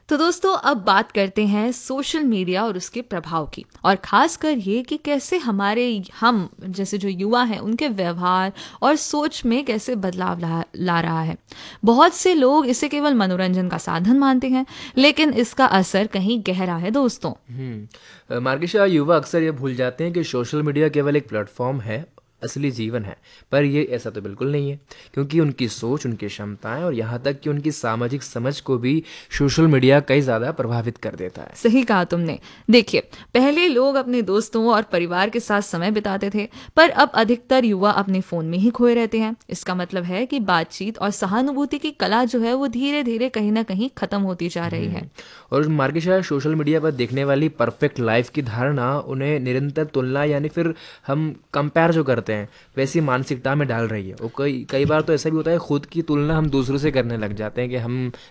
तो दोस्तों अब बात करते हैं सोशल मीडिया और उसके प्रभाव की, और खासकर ये कि कैसे हम जैसे जो युवा हैं उनके व्यवहार और सोच में कैसे बदलाव ला रहा है। बहुत से लोग इसे केवल मनोरंजन का साधन मानते हैं, लेकिन इसका असर कहीं गहरा है दोस्तों। मार्गिशा, युवा अक्सर ये भूल जाते हैं कि सोशल मीडिया केवल एक प्लेटफॉर्म है, असली जीवन है। पर ये ऐसा तो बिल्कुल नहीं है, क्योंकि उनकी सोच, उनकी क्षमताएं और यहाँ तक कि उनकी सामाजिक समझ को भी सोशल मीडिया कई ज़्यादा प्रभावित कर देता है। सही कहा तुमने। देखिए, पहले लोग अपने दोस्तों और परिवार के साथ समय बिताते थे, पर अब अधिकतर युवा अपने फोन में ही खोए रहते हैं। इसका मतलब है कि बातचीत और सहानुभूति की कला जो है वो धीरे धीरे कहीं ना कहीं खत्म होती जा रही है। और मार्गिशा, सोशल मीडिया पर देखने वाली परफेक्ट लाइफ की धारणा उन्हें निरंतर तुलना यानी फिर हम कंपेयर जो करते हैं वैसी मानसिकता में डाल रही है। और कई बार तो ऐसा भी होता है, खुद की तुलना हम दूसरों से करने लग जाते हैं कि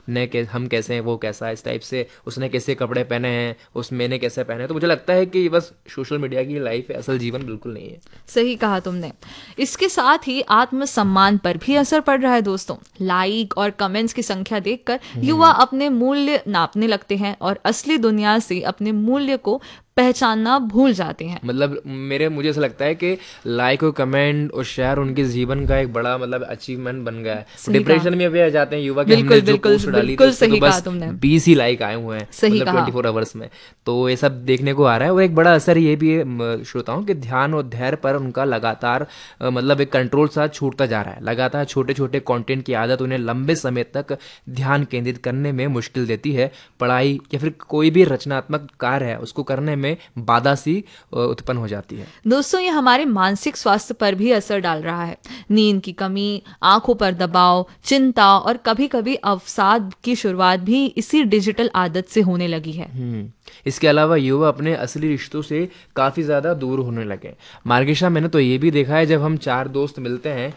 हम कैसे हैं, वो कैसा है, इस टाइप से उसने कैसे कपड़े पहने हैं, मैंने कैसे पहने हैं। तो मुझे लगता है कि बस सोशल मीडिया की लाइफ है, असल जीवन बिल्कुल नहीं है। सही कहा तुमने। इसके साथ ही आत्मसम्मान पर भी असर पड़ रहा है दोस्तों। लाइक और कमेंट्स की संख्या देखकर युवा अपने मूल्य नापने लगते हैं और असली दुनिया से अपने मूल्य को पहचानना भूल जाते हैं। मतलब मुझे ऐसा लगता है कि लाइक और कमेंट और शेयर उनके जीवन का एक बड़ा अचीवमेंट बन गया है। डिप्रेशन में भी आ जाते हैं युवा के, हमने जो पोस्ट डाली थी उसको बस 20 ही लाइक आए हुए हैं 24 आवर्स में। तो ये सब देखने को आ रहा है। और एक बड़ा असर ये भी है श्रोताओं के ध्यान और धैर्य पर उनका लगातार एक कंट्रोल सा छूटता जा रहा है। लगातार छोटे छोटे कंटेंट की आदत उन्हें लंबे समय तक ध्यान केंद्रित करने में मुश्किल देती है। पढ़ाई या फिर कोई भी रचनात्मक कार्य है उसको करने में बाधा सी उत्पन्न हो जाती है। दोस्तों, ये हमारे मानसिक स्वास्थ्य पर भी असर डाल रहा है। नींद की कमी, आंखों पर दबाव, चिंता और कभी कभी अवसाद की शुरुआत भी इसी डिजिटल आदत से होने लगी है। इसके अलावा युवा अपने असली रिश्तों से काफी ज्यादा दूर होने लगे। मार्गिशा, मैंने तो ये भी देखा है, जब हम 4 दोस्त मिलते हैं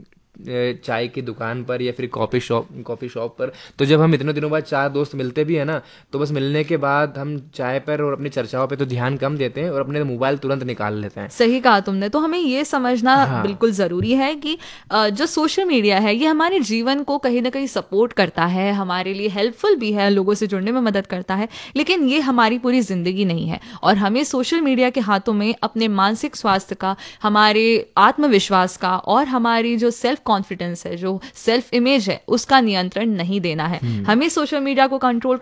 चाय की दुकान पर या फिर कॉफ़ी शॉप पर, तो जब हम इतने दिनों बाद 4 दोस्त मिलते भी है ना, तो बस मिलने के बाद हम चाय पर और अपनी चर्चाओं पे तो ध्यान कम देते हैं और अपने मोबाइल तुरंत निकाल लेते हैं। सही कहा तुमने। तो हमें ये समझना बिल्कुल ज़रूरी है कि जो सोशल मीडिया है ये हमारे जीवन को कहीं ना कहीं सपोर्ट करता है, हमारे लिए हेल्पफुल भी है, लोगों से जुड़ने में मदद करता है, लेकिन ये हमारी पूरी ज़िंदगी नहीं है। और हमें सोशल मीडिया के हाथों में अपने मानसिक स्वास्थ्य का, हमारे आत्मविश्वास का और हमारी जो सेल्फ कॉन्फिडेंस है, जो सेल्फ इमेज है, उसका नियंत्रण नहीं देना है। हमें सोशल मीडिया को कंट्रोल